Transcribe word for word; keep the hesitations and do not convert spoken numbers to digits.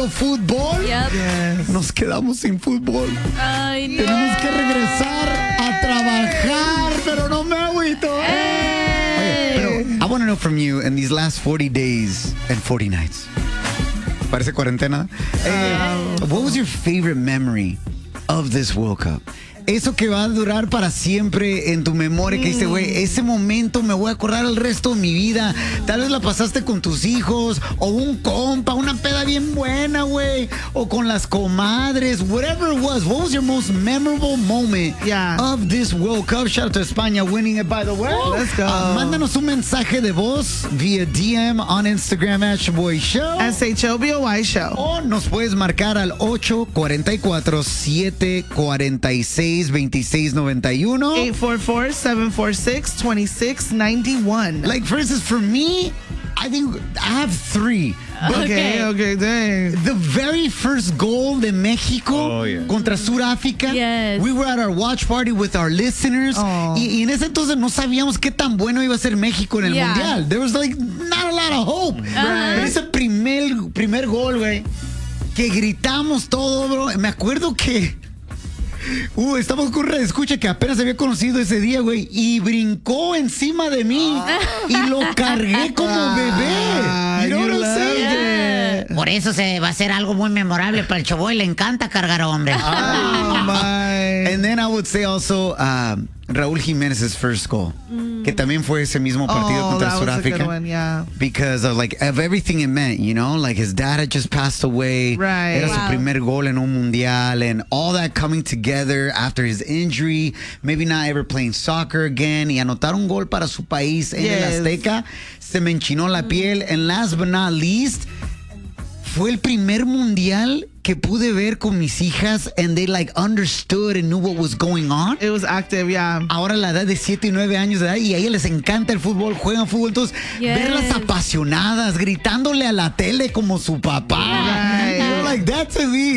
llamado fútbol. Yep. Yes. Nos quedamos sin fútbol. Ay, no. Tenemos que regresar a trabajar, pero no me agüito. Oye, pero I want to know from you in these last forty days and forty nights. Parece cuarentena. Eh, what was your favorite memory of this World Cup? Eso que va a durar para siempre en tu memoria, que dice, güey, ese momento me voy a acordar el resto de mi vida. Tal vez la pasaste con tus hijos, o un compa, una peda bien buena, güey, o con las comadres, whatever it was. What was your most memorable moment Yeah. of this World Cup? Shout out to España winning it, by the way. Let's go. Uh, mándanos un mensaje de voz via D M on Instagram at Shaboy Show. S H O B O Y Show. O nos puedes marcar al ocho cuatro cuatro, siete cuatro seis, dos seis nueve uno. eight four four, seven four six, two six nine one. Like, for instance, for me, I think I have three. Okay, okay, dang. The very first goal de México Oh, yeah. contra Sudáfrica. Yes. We were at our watch party with our listeners. Oh. Y, y en ese entonces no sabíamos qué tan bueno iba a ser México en el Yeah. Mundial. There was like not a lot of hope. Pero ese primer, primer gol, güey, que gritamos todo, bro. Me acuerdo que Uh, estamos con una escucha que apenas había conocido ese día, güey, y brincó encima de mí y lo cargué como bebé. You know what I'm saying? Por eso se va a hacer algo muy memorable para el Choboy. Le encanta cargar hombres. Oh, my. And then I would say also uh, Raúl Jiménez's first goal, que también fue ese mismo partido Oh, contra that was a good Sudáfrica. one, yeah. Because of like of everything it meant, you know, like his dad had just passed away. Right. Era Wow. su primer gol en un mundial, and all that coming together after his injury, maybe not ever playing soccer again, y anotar un gol para su país en Yes. el Azteca, se me enchinó la piel. And last but not least, fue el primer mundial que pude ver con mis hijas, and they like understood and knew what was going on. It was active, yeah. Ahora la edad de siete y nueve años de edad, y a ellas les encanta el fútbol, juegan fútbol, entonces Yes. verlas apasionadas, gritándole a la tele como su papá. Right. You know, like that to me